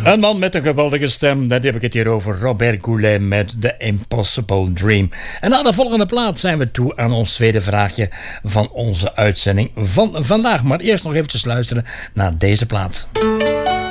Een man met een geweldige stem, dat heb ik het hier over, Robert Goulet met The Impossible Dream. En na de volgende plaat zijn we toe aan ons tweede vraagje van onze uitzending van vandaag. Maar eerst nog eventjes luisteren naar deze plaat.